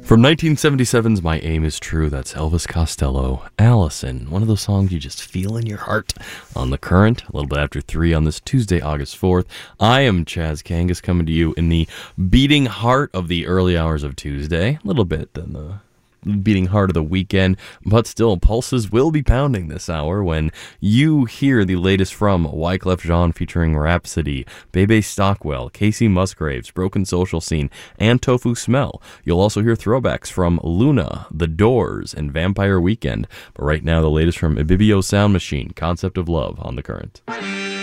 From 1977's My Aim Is True, that's Elvis Costello, Allison, one of those songs you just feel in your heart. On The Current, a little bit after 3 on this Tuesday, August 4th. I am Chaz Kangas, coming to you in the beating heart of the early hours of Tuesday. A little bit in the beating heart of the weekend, but still, pulses will be pounding this hour when you hear the latest from Wyclef Jean featuring Rhapsody, Bebe Stockwell, Casey Musgraves, Broken Social Scene, and Tofu Smell. You'll also hear throwbacks from Luna, The Doors, and Vampire Weekend. But right now, the latest from Ibibio Sound Machine, Concept of Love on The Current.